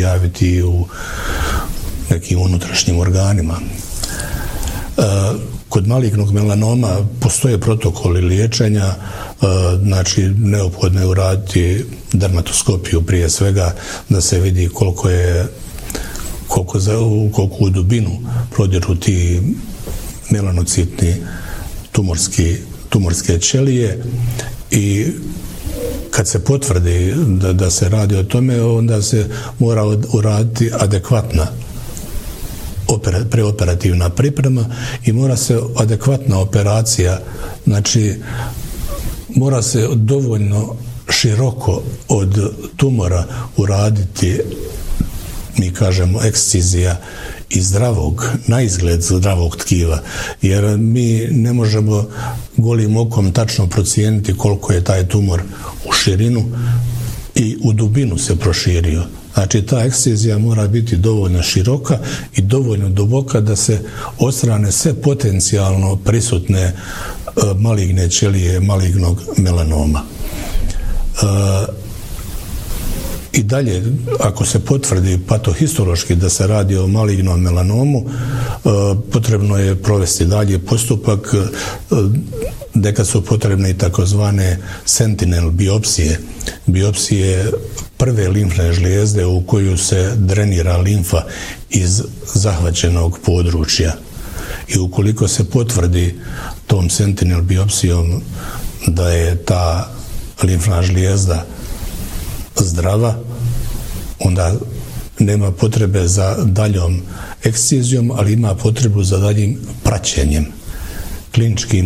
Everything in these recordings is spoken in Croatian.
javiti i u nekim unutrašnjim organima. Kod malignog melanoma postoje protokoli liječenja, znači neophodno je uraditi dermatoskopiju prije svega da se vidi koliko u dubinu prodiru ti melanocitni tumorske ćelije i kad se potvrdi da se radi o tome, onda se mora uraditi adekvatna preoperativna priprema i mora se adekvatna operacija, znači mora se dovoljno široko od tumora uraditi, mi kažemo, ekscizija i na izgled zdravog tkiva, jer mi ne možemo golim okom tačno procijeniti koliko je taj tumor u širinu i u dubinu se proširio. Znači, ta ekscizija mora biti dovoljno široka i dovoljno duboka da se odstrane sve potencijalno prisutne maligne ćelije malignog melanoma. I dalje, ako se potvrdi patohistološki da se radi o malignom melanomu, potrebno je provesti dalje postupak, nekad su potrebne i takozvane sentinel biopsije prve limfne žlijezde u koju se drenira limfa iz zahvaćenog područja. I ukoliko se potvrdi tom sentinel biopsijom da je ta limfna žlijezda zdrava, onda nema potrebe za daljom ekscizijom, ali ima potrebu za daljim praćenjem, kliničkim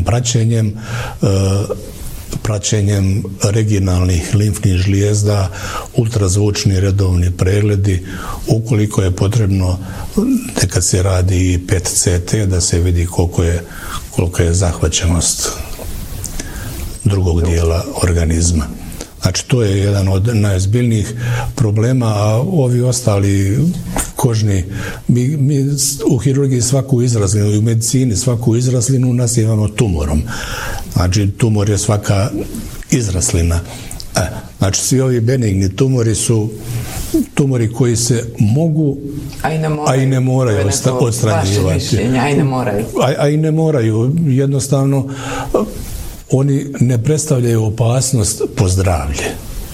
praćenjem regionalnih limfnih žlijezda, ultrazvučni redovni pregledi, ukoliko je potrebno, nekad se radi i PET CT da se vidi koliko je zahvaćenost drugog dijela organizma. Znači, to je jedan od najozbiljnijih problema, a ovi ostali kožni, mi u hirurgiji svaku izrazlinu i u medicini svaku izrazlinu nazivamo tumorom. Znači, tumor je svaka izraslina. Znači, svi ovi benigni tumori su tumori koji se mogu, a i ne moraju odstranjivati. A i ne moraju. Jednostavno, oni ne predstavljaju opasnost po zdravlje.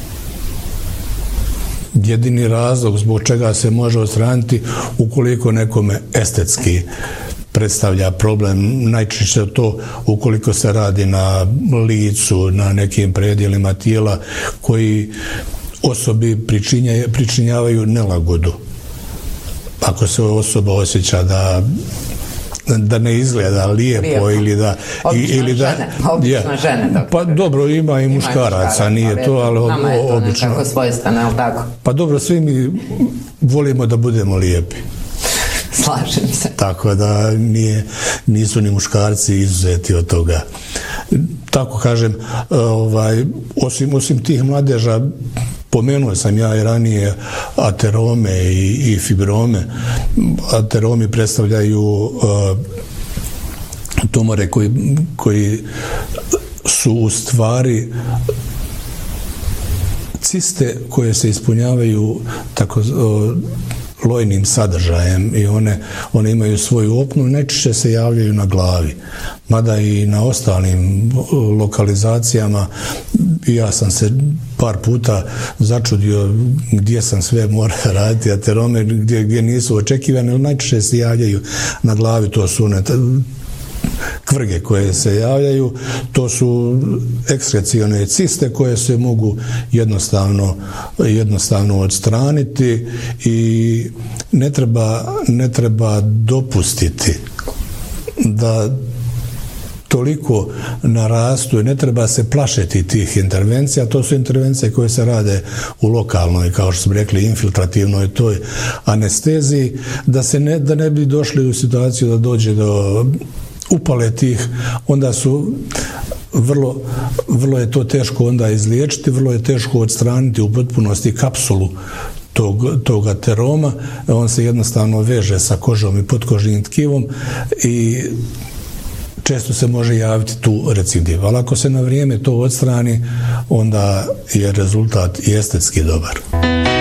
Jedini razlog zbog čega se može odstraniti ukoliko nekome estetski predstavlja problem, najčešće to ukoliko se radi na licu, na nekim predjelima tijela koji osobi pričinjavaju nelagodu. Ako se osoba osjeća da ne izgleda lijepo ili da... Obično žene. Pa dobro, ima i muškaraca, nije to, ali obično... Nama je to nekako svojstveno, ali tako? Pa dobro, svi mi volimo da budemo lijepi. Slažem se. Tako da nisu ni muškarci izuzeti od toga. Tako kažem, osim tih mladeža, pomenuo sam ja i ranije aterome i fibrome. Ateromi predstavljaju tumore koji su u stvari ciste koje se ispunjavaju tako lojnim sadržajem i one imaju svoju opnu i najčešće se javljaju na glavi. Mada i na ostalim lokalizacijama ja sam se par puta začudio gdje sam sve morao raditi aterome, gdje nisu očekivane, ali najčešće se javljaju na glavi, to su one kvrge koje se javljaju, to su ekskrecione ciste koje se mogu jednostavno odstraniti i ne treba dopustiti da toliko narastu i ne treba se plašiti tih intervencija. To su intervencije koje se rade u lokalnoj, kao što smo rekli, infiltrativnoj toj anesteziji, da ne bi došli u situaciju da dođe do upale tih, onda su vrlo je to teško onda izliječiti, vrlo je teško odstraniti u potpunosti kapsulu tog ateroma, on se jednostavno veže sa kožom i potkožnim tkivom i često se može javiti tu recidiv. Ali ako se na vrijeme to odstrani, onda je rezultat i estetski dobar.